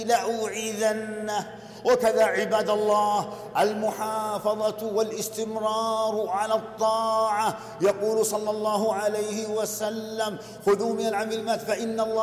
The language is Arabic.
لأوعذنه. وكذا عباد الله المحافظة والاستمرار على الطاعة. يقول صلى الله عليه وسلم: خذوا من العمل المات فإن الله